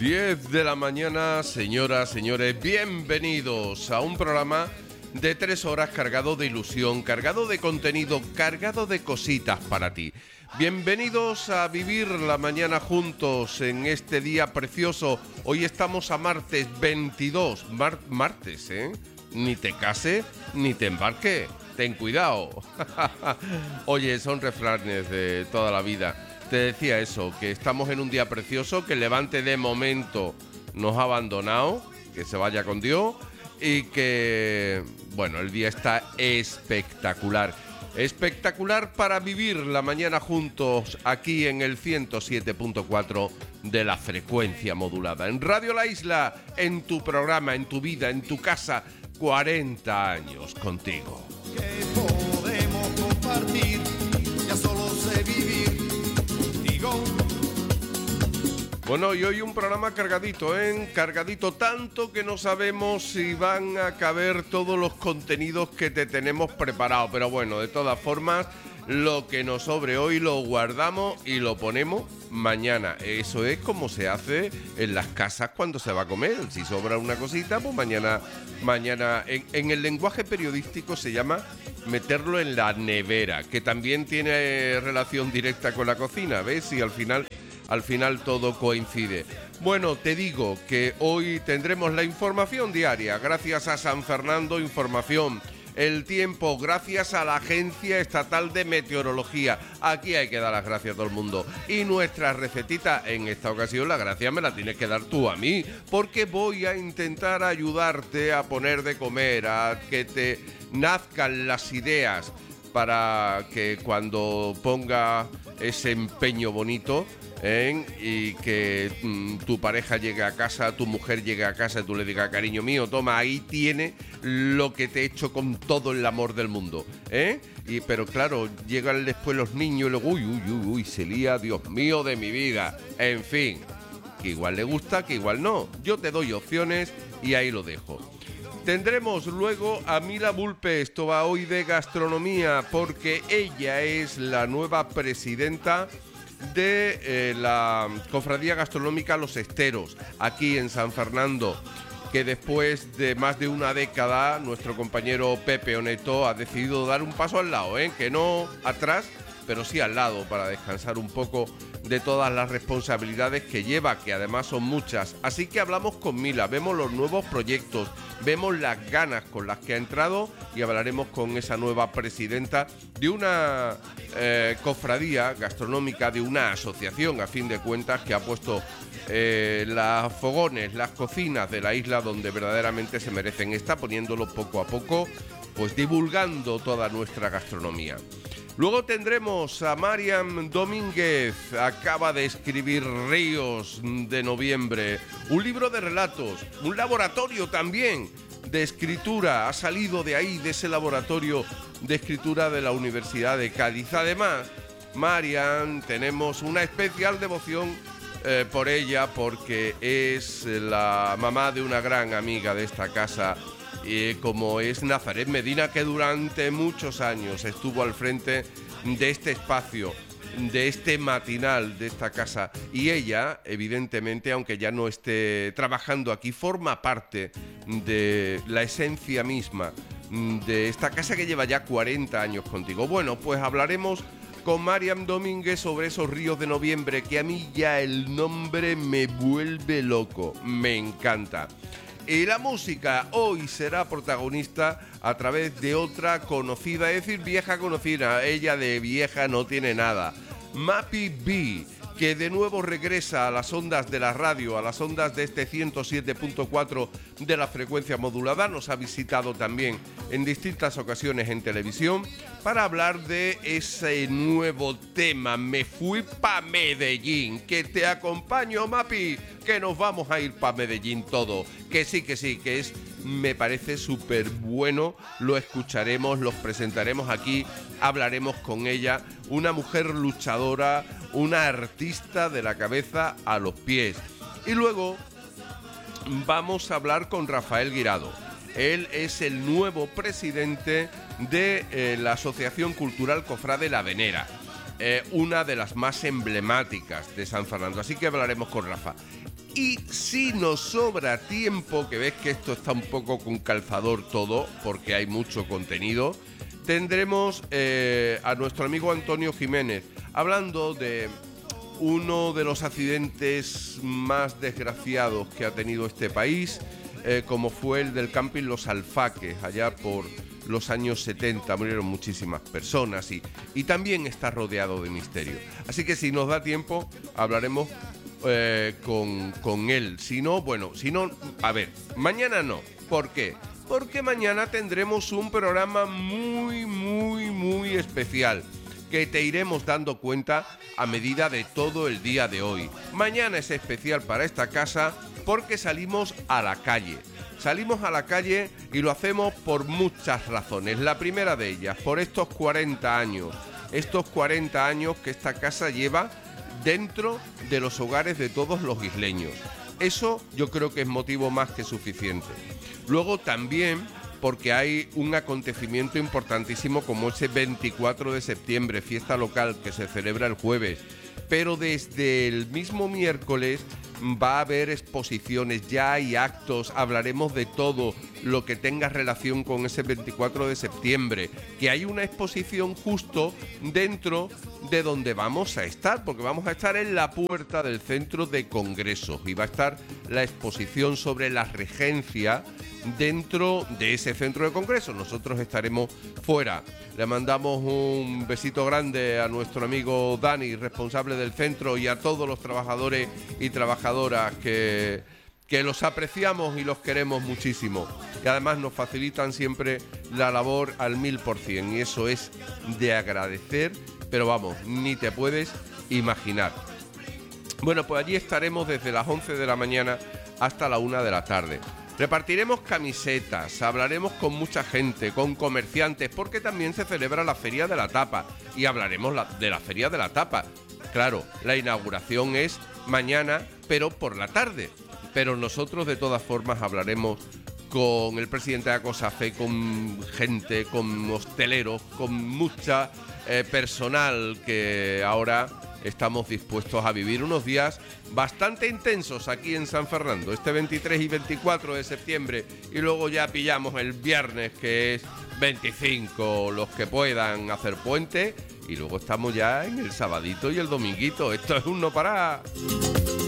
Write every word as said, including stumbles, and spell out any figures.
diez de la mañana, señoras, señores, bienvenidos a un programa de tres horas cargado de ilusión, cargado de contenido, cargado de cositas para ti. Bienvenidos a vivir la mañana juntos en este día precioso. Hoy estamos a martes veintidós, mar- martes, ¿eh? Ni te case, ni te embarque, ten cuidado. Oye, son refranes de toda la vida. Te decía eso, que estamos en un día precioso, que el Levante de momento nos ha abandonado, que se vaya con Dios y que, bueno, el día está espectacular. Espectacular para vivir la mañana juntos aquí en el ciento siete punto cuatro de la frecuencia modulada. En Radio La Isla, en tu programa, en tu vida, en tu casa, cuarenta años contigo. Que podemos compartir, ya solo sé vivir. Bueno, y hoy un programa cargadito, ¿eh? Cargadito tanto que no sabemos si van a caber todos los contenidos que te tenemos preparados. Pero bueno, de todas formas, lo que nos sobre hoy lo guardamos y lo ponemos mañana. Eso es como se hace en las casas cuando se va a comer. Si sobra una cosita, pues mañana, mañana. En, en el lenguaje periodístico se llama meterlo en la nevera, que también tiene relación directa con la cocina, ¿ves? Y al final... Al final todo coincide. Bueno, te digo que hoy tendremos la información diaria, gracias a San Fernando Información. El tiempo, gracias a la Agencia Estatal de Meteorología. Aquí hay que dar las gracias a todo el mundo. Y nuestra recetita, en esta ocasión la gracia me la tienes que dar tú a mí, porque voy a intentar ayudarte a poner de comer, a que te nazcan las ideas para que cuando ponga ese empeño bonito, ¿eh? Y que mm, tu pareja llegue a casa, tu mujer llegue a casa y tú le digas, cariño mío, toma, ahí tiene lo que te he hecho con todo el amor del mundo, ¿eh? Y, pero claro, llegan después los niños y luego, uy, uy, uy, uy, se lía, Dios mío de mi vida. En fin, que igual le gusta, que igual no. Yo te doy opciones y ahí lo dejo. Tendremos luego a Mila Bulpe, esto va hoy de gastronomía, porque ella es la nueva presidenta de eh, la Cofradía Gastronómica Los Esteros, aquí en San Fernando, que después de más de una década, nuestro compañero Pepe Oneto ha decidido dar un paso al lado, ¿eh? Que no atrás, pero sí al lado, para descansar un poco de todas las responsabilidades que lleva, que además son muchas. Así que hablamos con Mila, vemos los nuevos proyectos, vemos las ganas con las que ha entrado y hablaremos con esa nueva presidenta de una eh, cofradía gastronómica, de una asociación, a fin de cuentas, que ha puesto eh, las fogones, las cocinas de la isla donde verdaderamente se merecen. Está poniéndolo poco a poco, pues divulgando toda nuestra gastronomía. Luego tendremos a Mariam Domínguez, acaba de escribir Ríos de Noviembre, un libro de relatos, un laboratorio también de escritura, ha salido de ahí, de ese laboratorio de escritura de la Universidad de Cádiz. Además, Mariam, tenemos una especial devoción eh, por ella, porque es la mamá de una gran amiga de esta casa, Eh, como es Nazaret Medina, que durante muchos años estuvo al frente de este espacio, de este matinal de esta casa, y ella, evidentemente, aunque ya no esté trabajando aquí, forma parte de la esencia misma de esta casa que lleva ya cuarenta años contigo. Bueno, pues hablaremos con Mariam Domínguez sobre esos Ríos de Noviembre, que a mí ya el nombre me vuelve loco, me encanta. Y la música hoy será protagonista a través de otra conocida, es decir, vieja conocida. Ella de vieja no tiene nada. Mappy B, que de nuevo regresa a las ondas de la radio, a las ondas de este ciento siete punto cuatro de la frecuencia modulada. Nos ha visitado también en distintas ocasiones en televisión para hablar de ese nuevo tema, Me fui pa' Medellín. Que te acompaño, Mappy, que nos vamos a ir pa' Medellín todo. Que sí, que sí, que es, me parece súper bueno. Lo escucharemos, los presentaremos aquí, hablaremos con ella. Una mujer luchadora, una artista de la cabeza a los pies. Y luego vamos a hablar con Rafael Guirado. Él es el nuevo presidente de eh, la Asociación Cultural Cofrade La Venera, eh, una de las más emblemáticas de San Fernando. Así que hablaremos con Rafa. Y si nos sobra tiempo, que ves que esto está un poco con calzador todo, porque hay mucho contenido, tendremos eh, a nuestro amigo Antonio Jiménez hablando de uno de los accidentes más desgraciados que ha tenido este país, eh, como fue el del camping Los Alfaques, allá por los años setenta, murieron muchísimas personas y, y también está rodeado de misterio. Así que si nos da tiempo, hablaremos eh, con, con él. Si no, bueno, si no, a ver, mañana no. ¿Por qué? Porque mañana tendremos un programa muy, muy, muy especial, que te iremos dando cuenta a medida de todo el día de hoy. Mañana es especial para esta casa porque salimos a la calle. Salimos a la calle y lo hacemos por muchas razones. La primera de ellas, por estos cuarenta años. Estos cuarenta años que esta casa lleva dentro de los hogares de todos los isleños. Eso yo creo que es motivo más que suficiente. Luego también porque hay un acontecimiento importantísimo como ese veinticuatro de septiembre, fiesta local que se celebra el jueves. Pero desde el mismo miércoles va a haber exposiciones, ya hay actos, hablaremos de todo lo que tenga relación con ese veinticuatro de septiembre, que hay una exposición justo dentro de donde vamos a estar, porque vamos a estar en la puerta del centro de congresos y va a estar la exposición sobre la regencia dentro de ese centro de congresos. Nosotros estaremos fuera. Le mandamos un besito grande a nuestro amigo Dani, responsable del centro, y a todos los trabajadores y trabajadoras que, que los apreciamos y los queremos muchísimo. Y además nos facilitan siempre la labor al mil por cien y eso es de agradecer, pero vamos, ni te puedes imaginar. Bueno, pues allí estaremos desde las once de la mañana hasta la una de la tarde. Repartiremos camisetas, hablaremos con mucha gente, con comerciantes, porque también se celebra la Feria de la Tapa y hablaremos la, de la Feria de la Tapa. Claro, la inauguración es mañana, pero por la tarde. Pero nosotros de todas formas hablaremos con el presidente de ACOSAFE, con gente, con hosteleros, con mucha eh, personal que ahora estamos dispuestos a vivir unos días bastante intensos aquí en San Fernando, este veintitrés y veinticuatro de septiembre, y luego ya pillamos el viernes, que es veinticinco, los que puedan hacer puente, y luego estamos ya en el sabadito y el dominguito. Esto es un no parar.